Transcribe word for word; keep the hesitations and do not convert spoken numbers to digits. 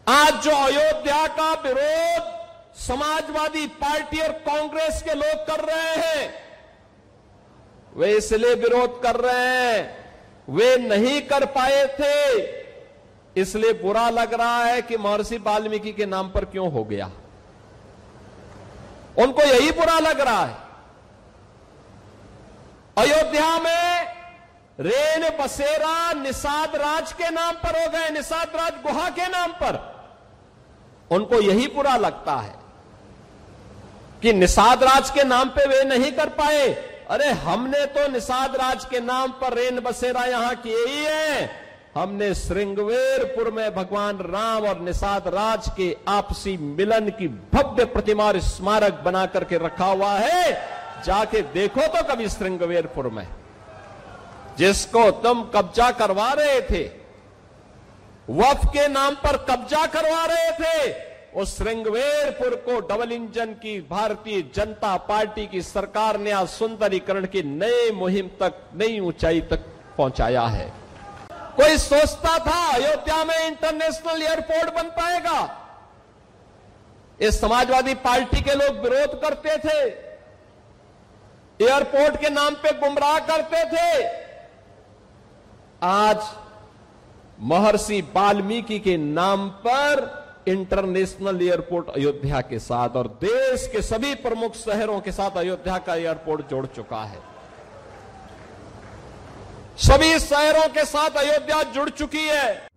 आज जो अयोध्या का विरोध समाजवादी पार्टी और कांग्रेस के लोग कर रहे हैं, वे इसलिए विरोध कर रहे हैं, वे नहीं कर पाए थे इसलिए बुरा लग रहा है कि महर्षि वाल्मीकि के नाम पर क्यों हो गया। उनको यही बुरा लग रहा है। अयोध्या में रेन बसेरा निषाद राज के नाम पर हो गए, निषाद राज गुहा के नाम पर। उनको यही बुरा लगता है कि निषाद राज के नाम पे वे नहीं कर पाए। अरे हमने तो निषाद राज के नाम पर रेन बसेरा यहां किए ही है। हमने श्रृंगवेरपुर में भगवान राम और निषाद राज के आपसी मिलन की भव्य प्रतिमा और स्मारक बना करके रखा हुआ है। जाके देखो तो कभी श्रृंगवेरपुर में, जिसको तुम कब्जा करवा रहे थे, वक्फ के नाम पर कब्जा करवा रहे थे, उस श्रृंगवेरपुर को डबल इंजन की भारतीय जनता पार्टी की सरकार ने आज सुंदरीकरण की नई मुहिम तक, नई ऊंचाई तक पहुंचाया है। कोई सोचता था अयोध्या में इंटरनेशनल एयरपोर्ट बन पाएगा? इस समाजवादी पार्टी के लोग विरोध करते थे, एयरपोर्ट के नाम पे गुमराह करते थे। आज महर्षि वाल्मीकि के नाम पर इंटरनेशनल एयरपोर्ट अयोध्या के साथ और देश के सभी प्रमुख शहरों के साथ अयोध्या का एयरपोर्ट जुड़ चुका है। सभी शहरों के साथ अयोध्या जुड़ चुकी है।